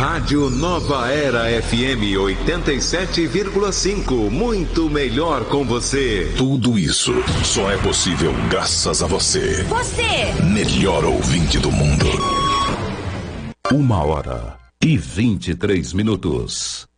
Rádio Nova Era FM 87,5. Muito melhor com você. Tudo isso só é possível graças a você. Você! Melhor ouvinte do mundo. 1h23.